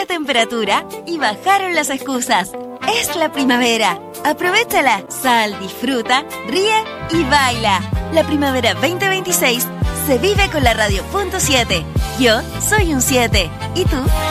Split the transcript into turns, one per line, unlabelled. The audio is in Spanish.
temperatura y bajaron las excusas. Es la primavera. Aprovéchala. Sal, disfruta, ríe y baila. La primavera 2026 se vive con la Radio.7. Yo soy un 7. ¿Y tú?